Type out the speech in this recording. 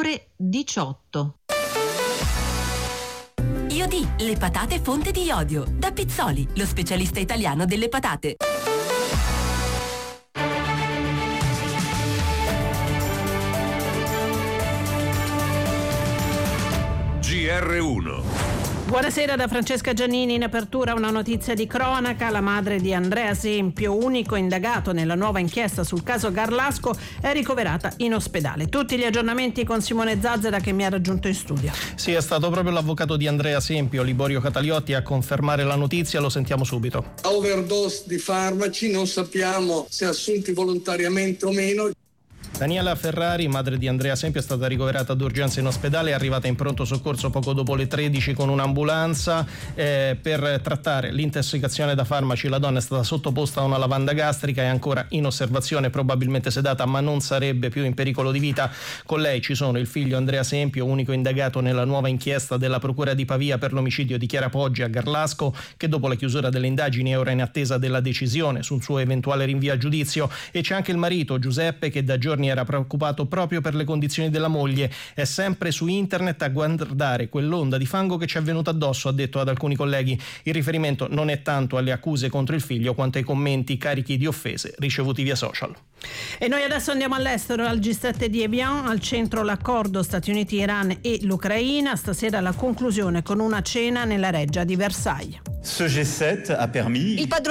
ore 18. Iodi, le patate fonte di iodio. Da Pizzoli, lo specialista italiano delle patate. GR1. Buonasera da Francesca Giannini. In apertura una notizia di cronaca. La madre di Andrea Sempio, unico indagato nella nuova inchiesta sul caso Garlasco, è ricoverata in ospedale. Tutti gli aggiornamenti con Simone Zazzera, che mi ha raggiunto in studio. Sì, è stato proprio l'avvocato di Andrea Sempio, Liborio Cataliotti, a confermare la notizia. Lo sentiamo subito. Overdose di farmaci, non sappiamo se assunti volontariamente o meno. Daniela Ferrari, madre di Andrea Sempio, è stata ricoverata d'urgenza in ospedale, è arrivata in pronto soccorso poco dopo le 13 con un'ambulanza per trattare l'intossicazione da farmaci. La donna è stata sottoposta a una lavanda gastrica, è ancora in osservazione, probabilmente sedata, ma non sarebbe più in pericolo di vita. Con lei ci sono il figlio Andrea Sempio, unico indagato nella nuova inchiesta della Procura di Pavia per l'omicidio di Chiara Poggi a Garlasco, che dopo la chiusura delle indagini è ora in attesa della decisione sul suo eventuale rinvio a giudizio. E c'è anche il marito Giuseppe, che da giorni era preoccupato proprio per le condizioni della moglie. È sempre su internet a guardare quell'onda di fango che ci è venuta addosso, ha detto ad alcuni colleghi. Il riferimento non è tanto alle accuse contro il figlio quanto ai commenti carichi di offese ricevuti via social. E noi adesso andiamo all'estero, al G7 di Evian, al centro l'accordo Stati Uniti, Iran e l'Ucraina. Stasera la conclusione con una cena nella reggia di Versailles. Ce G7 a permis